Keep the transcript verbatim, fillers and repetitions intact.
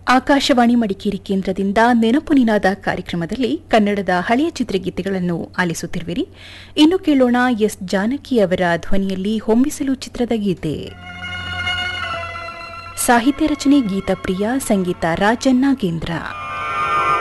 ಆಕಾಶವಾಣಿ ಮಡಿಕೇರಿ ಕೇಂದ್ರದಿಂದ ನೆನಪು ನಿನಾದ ಕಾರ್ಯಕ್ರಮದಲ್ಲಿ ಕನ್ನಡದ ಹಳೆಯ ಚಿತ್ರಗೀತೆಗಳನ್ನು ಆಲಿಸುತ್ತಿರುವಿರಿ. ಇನ್ನು ಕೇಳೋಣ ಎಸ್ ಜಾನಕಿ ಅವರ ಧ್ವನಿಯಲ್ಲಿ ಹೊಂಬಿಸಲು ಚಿತ್ರದ ಗೀತೆ. ಸಾಹಿತ್ಯ ರಚನೆ ಗೀತಪ್ರಿಯ, ಸಂಗೀತ ರಾಜನ್ ನಾಗೇಂದ್ರ.